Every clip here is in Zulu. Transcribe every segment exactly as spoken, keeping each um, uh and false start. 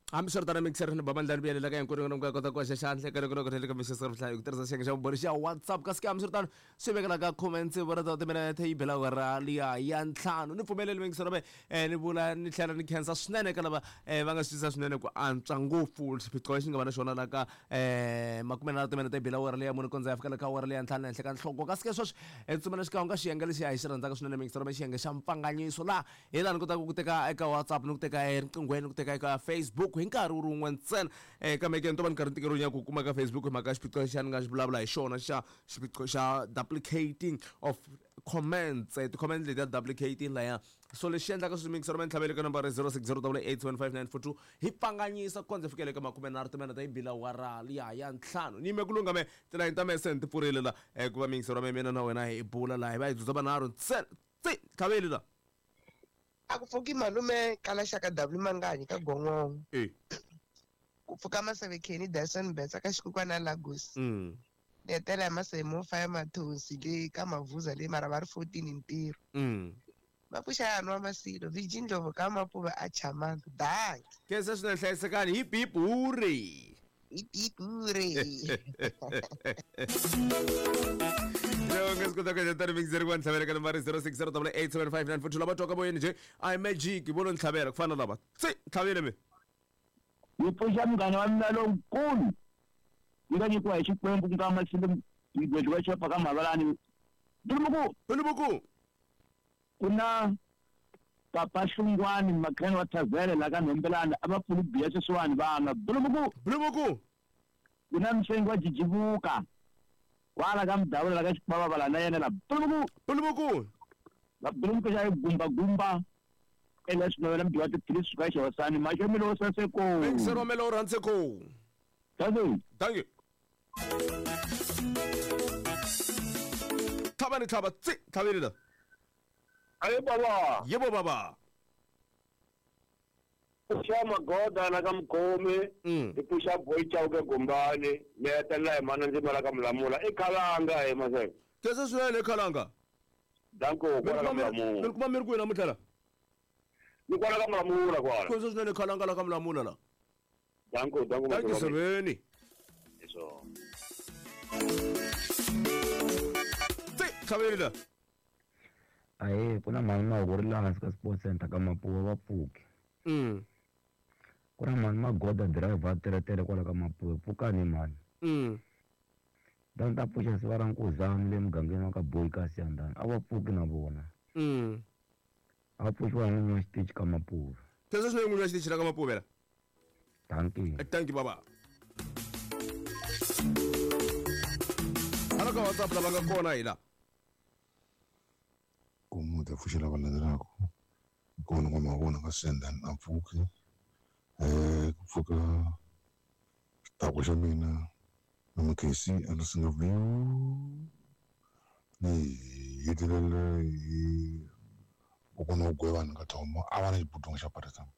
I'm sure that mixer na baman dan biya lagay ang kuno ng kota ko sa shan sa kuno kuno ka message sa fly uktar sa siyang sa borisya WhatsApp kasi am sure tan sebe ka naga comments wala to temena tay bela wara liya yan tlano ni pumele mixer ba eh ni bula ni tlela ni cancer snene ka ba eh banga sisa snene ko an tsango full because nga bana shona naka eh makumena temena tay bela wara liya mo kon zaf ka ka wara liya tlana nhle ka hloko kasi so etsumana ska nga shiyanga le siya isira ndaka snene mixer ba shiyanga shampanganyiso la ela nkota ku teka eka WhatsApp nukuteka ngweni nukuteka ka Facebook hinkarhi uri wun'we ntsena um kambe ke ni to va ni karhi ntikero ya ku kuma ka Facebook hi mhaka xiphiqo xa ni nga xi vulavula hi xona xa xiphiqo xa duplicating of comments ti-comment leti ya duplicating laya so lexi endlaka swi mixer ma ni tlhavele ka nambara zero six zero eight eight seven five nine four two hi pfanganyisa ku kondza fikele ka makumenharhu timena ta yi bila wara liya ya ntlhanu ni yime ku lungame tilayini ta mese ni ti pfurile la um ku va mixer ma mina na wena hi bula laha hi va hi dzudza vanharhu ntsena tsi tlhaveli la akufuki malume kala shaka W Manganyi ka Gongong eh kufuka masevekheni Dyson Betsa ka Xikukwana Lagos mm ni hetela hi masemo faya mathosi le ka Mavuza le mara va ri fourteen ntirho mm mapusha ya nwa masilo Virgin Ndlovu ka Mapuva a Chamanga danki ke se swi nga hlayisekani hi biburi ipipure Yo ngesikuta ka jatari mixer one tlhavela ka nambara zero six zero eight seven five nine four two lava twaka moyeni je I magic volo ni tlhavela ku fana lava tsi tlhavele me Yipusha mngane wa mina lonkulu ika nyikiwa hi Xikwembu ku nga masilo ngwediwa xopa ka Mavalani Dulubuku Dulubuku ku na Papa Xungwani makheni wa Thazele la ka Nhombelani a va pfuli biya sweswiwani vana Dulubuku Dulubuku ku na Msengi wa Jijivuka wala ka Mdawula la ka Xipava vala na yena la Dulubuku Dulubuku la Dulubuku xa gumba gumba ela swinovela mdiwa tiphilisi ka xewasani maxomelo saseko mixer wa melo rantseko thank thank you tabani taba tsi tabiri da ayi baba yebo baba pusha magoda na ka Mkhomi mm ipusha boy chauke Gombani leta la mana ndzi mala ka Mlamula ekhalanga he maseke kese swi le khalanga danko kwa ka Mlamula ni kuma miri ku na muthala ni kwa ka Mlamula kwa kese swi le khalanga la ka Mlamula la danko danko thank you seveni eso tsi tabiri da aye kuna mani mahorila hansi ka sports center ka Mapuva va pfuki mm kuna mani magoda driver teletele kwala ka Mapuva pfukani mani mm dan ta pfuxa siva ra Nkuzani le mugangeni wa ka Boyi ka Siyandhani a va pfuki na vona mm a va pfuxiwa hi n'winyi wa xitichi ka Mapuva kese swi le n'winyi wa xitichi la ka Mapuva la thank you thank you baba hala ka WhatsApp lava nga kona hi la Como te fushi la valandrako kona kwa mavona ka Siyandhani a pfuki eh ku pfuka xitako xa mina na makesi a ri singa view ni hetelela hi kokona u gwe vanhu ka Thomo a va na xibudongo xa Parisama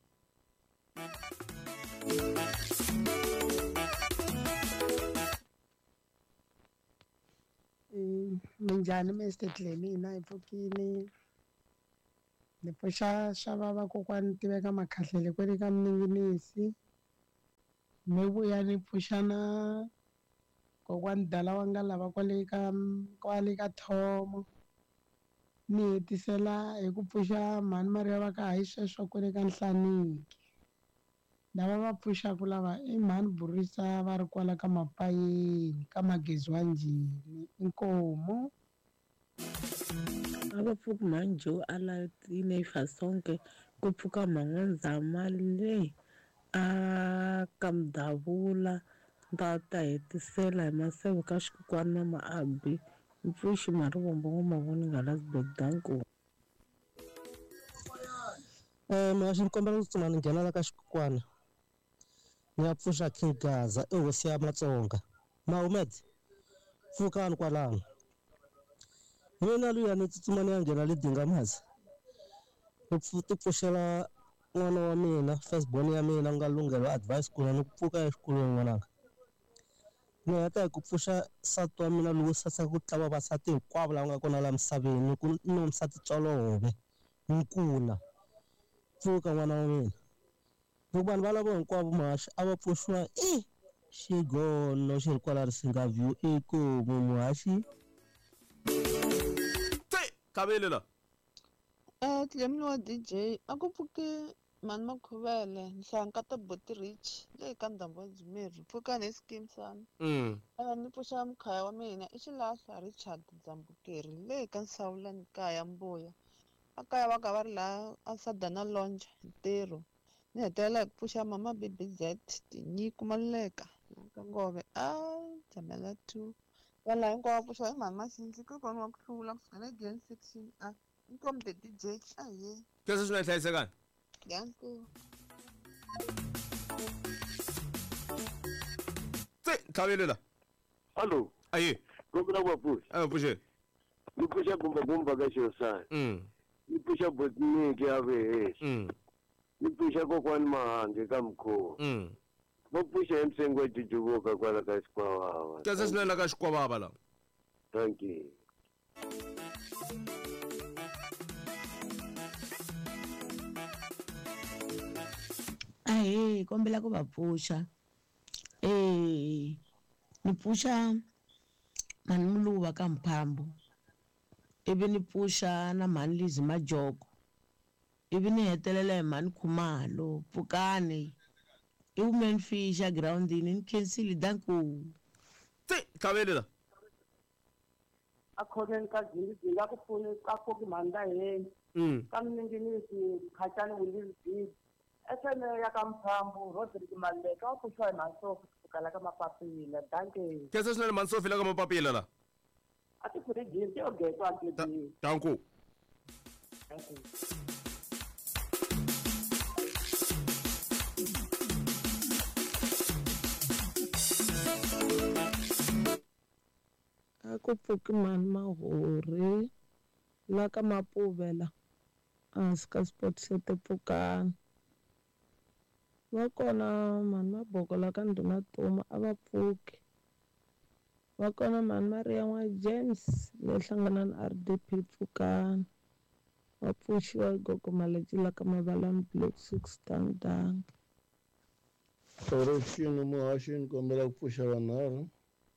minjhani mister Clemina hi pfukini ni pfuxa swa vava kokwani tiveka makhahlele kwele ka Mninginisi mi vuya ni pfuxa na kokwani Dala wa nga lava kwale ka kwale ka Thomo ni hetisela hi ku pfuxa mhani Maria va ka hayi sweswo kwele ka Nhlaniki lava va pfuxaku lava i mhani Burisa va ri kwala ka Mapayeni ka Magezi wa Njhini inkomo a va pfuki mhani Jo ala tineifa sonke ku pfuka Mangwanzama le a ka Mdavula nda ta hetisela hi maseve ka Xikukwana na Maabi mpfuxi Marivombo n'wamavoni Galasberg danko eh mina xi kombela ku tsuma ni nghena la ka Xikukwana ni ya pfuxa King Gaza ehosi ya Matsonga Mahomed pfukani kwalano mina luya ni tsutsuma ni ya nghena le Dingamasi ni pfuti pfuxela n'wana wa mina firstborn ya mina nga lunghelo advice ku ni pfuka exikolweni n'wananga ni heta hi ku pfuxa nsati wa mina lowu saseka ku tlava vasati hinkwavo lava nga kona la misaveni ku ni nsati Tsolove Nkula pfuka n'wana wa mina loko vanhu va lavo hinkwavo muhaxi a va pfuxiwa i xigono xi ri kwala risingaview ikomu muhaxi Kabelela Eh, Tlemini wa D J, a ku pfuki mani Makhuvele, nhlanka ta Botirich, leyi ka ndhambo wa Dzumeri, pfukani hi scheme sana. mm Eh, ni pfuxa mukhaya wa mina i Xilahla Richard Dzambukeri, leyi ka Nsawulani kaya Mbuya. A kaya va ka va ri laha a Sadana Lounge, ntirho. Ni hetelela hi ku pfuxa mama B B Z, Tinyiko Maluleka, ka Ngove, a Jamela two. Wala hinkwavo pfuxa hi mani Masindzi, ku kona wa ku hlula ku fika na Glen section a. Inkomu the D J, ah yeah. Kesa swi nga hlayisekanga. Yanku. Tse Kabelela Hello. aye Kokuna kwa push. a pushe Ni pusha gumba gumba ka xo sana. mm Ni pusha botniki ya ve. mm Ni pusha kokwani mahange ka mkho. mm Va pusha emsengo wa tijuvuka kwala ka xikwavava. Kesa swi nga ka xikwavava la. Thank you. Ahe, kombela ku va pfuxa. Eh, ni pfuxa mani Muluva ka Mphambo. Ivi ni pfuxa na mani Lizi Majoko. Ivi ni hetelela hi mani Khumalo, Pfukani. I Women Fisher groundini ni khensile danku. Tse Kabelela akhoneni ka Zindzi nga ku pfuni ka koki manda heni mm ka miningisi khatani William F M ya ka Mphambo Roderick Maleka wa pfuxiwa hi Masofu kusukela ka Mapapila danke Kesa swi nga Mansofila ka Mapapila la. a ti pfuni Zindzi yo getwa tlebini Danku. A ku pfuki mani Mahori la ka Mapuvela hansi ka sport sete Pfukani. Va kona mani Maboko la ka Ndhuna Tuma a va pfuki. Va kona mani Maria N'wa James leyi hlangana na R D P Pfukani. Va pfuxiwa hi Gogo Maleki la ka Mavalani Block six Tandang. Correction muhaxi ni kombela ku pfuxa vanharhu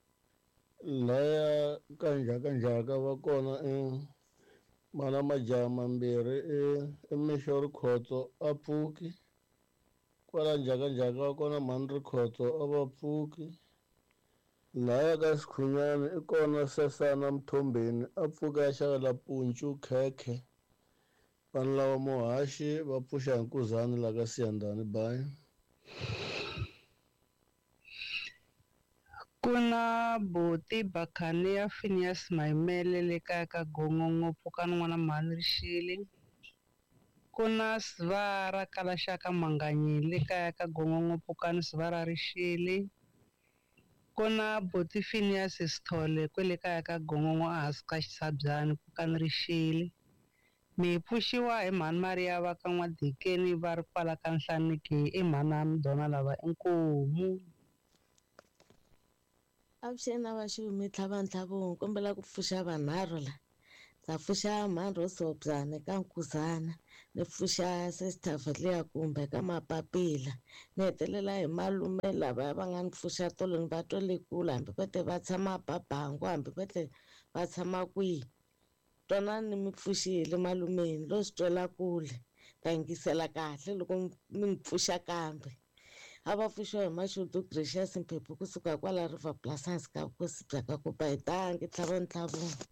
laya ka njhaka njhaka va kona i mana majaha mambirhi i Mixo Rikhotso a pfuki kwala njhaka njhaka va kona mani Rikhotso a va pfuki laya ka Sikhunyani i kona Sesana Mthombeni a pfuka ya xavela Puncu Khekhe vanhu lava muhaxi va pfuxa hi Nkuzani la ka Siyandhani Baya. kuna Boti Bakhane ya Phineas Maimele le kaya ka Gongongo Pfukani n'wana mhani Rixile. Kuna Sivara Kalaxaka Manganyi le kaya ka Gongongo Pfukani Sivara Rixile. Kuna Boti Phineas Sithole kwele kaya ka Gongongo a hansi ka Xisabyanyi Pfukani Rixile. Mi pfuxiwa hi mhani Maria va ka N'wadikeni va ri kwala ka Nhlaniki i mhana Midona lava inkomu. Avuxeni na vaxumi tlhavantlhavongo kombela ku pfuxa vanharhu la. Ndza pfuxa mhani Rosobzane ka Nkuzana, ni pfuxa Sister Valeria kumbe ka Mapapila. Ni hetelela hi malume lava va nga ni pfuxa tolo ni va twele kule hambi va te va tshama Babangu hambi va te va tshama kwihi. Twanani ni mi pfuxile malumeni lo swi twela kule. Ta yingisela kahle loko mi ni pfuxa kambe. A va pfuxiwa hi Mashudu Gracious Mphephu kusuka kwala River Plus hansi ka vukosi bya ka Kopa hi tangi tlhavontlhavongo.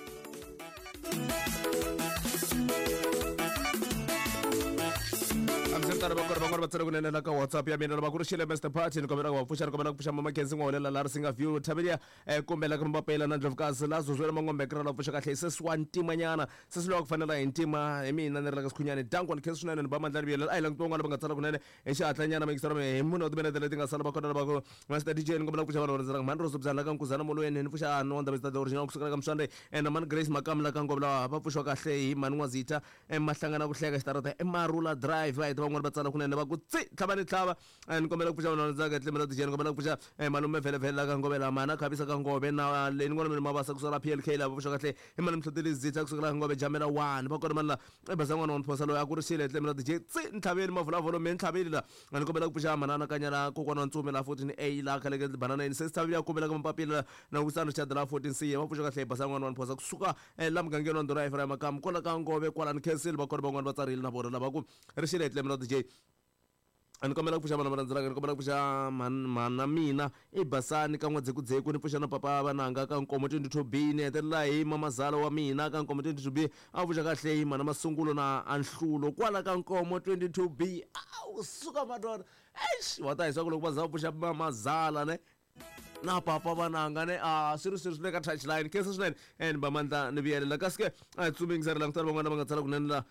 Amsentana ba kora ba ngora ba tsena kunene la ka WhatsApp ya mina ba ku ri xile Mister Party ni kombela ku va pfuxa ni kombela ku pfuxa mama Kenzi Ngholela la Risinga View Thabelia eh kombela ku mbapela na Ndlovukasi la zozwela mangombe kra la pfuxa kahle seswa ntima nyana sesilowa ku fanela hi ntima hi mina ni ri la ka Sikhunyani Dankwa ni khensa swinene ni ba mandla ni biyela ai lang ton'wana va nga tsala kunene hi xihatla nyana mixer hi muna timinete leti nga sala va kona va ku Master D J ni kombela ku pfuxa vanhu va mani Rosobzana la ka Nkuzana Molweni ni pfuxa no ndaba sta original kusukela ka Mswande and mani Grace Makam la ka Ngobela va pfuxiwa kahle hi mani N'wazitha emahlangana ku hleka xitarata eMarula Drive va van'wana va tsala kunene va ku tsi tlhavani tlhava ni kombela ku pfuxa vanhu ndzaka tlemela dijeni ni kombela ku pfuxa malume vhele vhele la ka ngobela mana khabisa ka ngobe na le ni ngona mina mabasa kusala P L K la pfuxa kahle i mani mhloteli zitha kusukela ngobe jamela one ba kona mani la e basa n'wana wa phosa loyi a ku ri xile tlemela dijeni tsi nthaveni mavula me nthaveli la ni kombela ku pfuxa manana kanyana kokwana ntsume la fourteen A la khale ke banana ni se nthaveli ya kombela ka mapapila na ku sanu chadela fourteen C va pfuxa kahle basa n'wana wa phosa kusuka la mugangeni wa ndona Ephraim Makam kola ka ngobe kwala ni cancel ba kona van'wana va tsarile na vona lava ku ri xile tlemela dijeni ani kombela ku pfuxa vana va rhandzela ni kombela ku pfuxa mana mina i basani ka n'wadzekudzeku ni pfuxa na papa vananga ka nkomo twenty-two B ni hetelela hi mamazala wa mina ka nkomo twenty-two B a pfuxa kahle hi mana masungulo na anhlulo kwala ka nkomo twenty-two B awu suka madona eish wa ta hiswa ku loko va za va pfuxa mamazala ne na papa vananga ne a swi ri swi ri swi le ka touchline khensa swinene and va mandla ni vuyelela kasi ke a hi tsumi ngisari langutana van'wana va nga tsala kunene la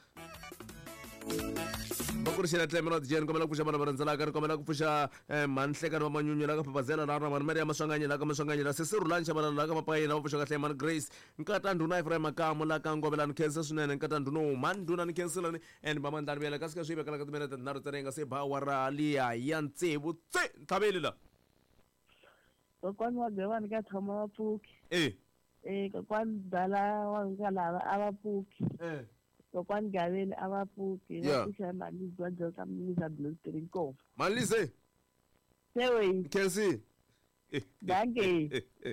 va ku ri xela tlemela dijeni kombela ku pfuxa vana va rhandzelaka ni kombela ku pfuxa manhlekani va manyunyu la ka phapazela la na mani mari ya maswanganyi la ka maswanganyi la sesi rulani xavala la ka mapayeni va pfuxa kahle mani Grace nkata ndhuna Ephraim Makam la ka ngobela ni khensa swinene nkata ndhuna mani ndhuna ni khenselani and va mandla ni vuyela kasi ke swi vekela ka timinete tinharhu tsena yi nga se ba wa ra liya ya ntsevu tse nthaveli la kokwani wa Bewani ka thoma va pfuki eh eh kokwani Dala wa nga lava a va pfuki eh kokwani Gaveni a va pfuki va pfuxa mali dzondzo ka misa blostering ko Malise sewe khensi danke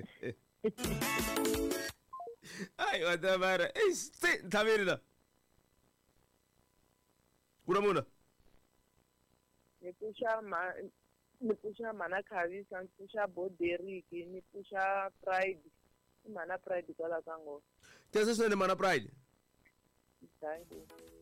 ai wa ta mara eh tse nthaveli la kuna muna ni pfuxa ma ni pfuxa mana Khavisa ni pfuxa Boderiki ni pfuxa Pride i mana Pride kwala ka ngoma khensa swinene mana Pride thank you